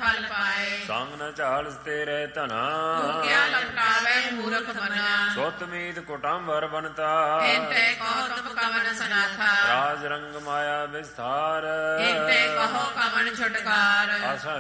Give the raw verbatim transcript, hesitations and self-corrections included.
ਫਲ ਪਾਏ। ਸੰਗ ਨ ਝਾਲਸ ਤੇਰੇ ਧਨਾ ਕਿਆ ਲਪਟਾਵੇ ਮੂਰਖ ਮਨਾ। ਸੁਤ ਮੀਤ ਕੁਟੰਬਰ ਬਨਤਾ ਇੰਤੇ ਕਹੋ ਤੁਮ ਕਵਨ ਸਨਾਥਾ। ਰਾਜ ਰੰਗ ਮਾਇਆ ਵਿਸਥਾਰ ਇੰਤੇ ਕਹੋ ਕਵਨ ਛੁਟਕਾਰ। ਆਸਾ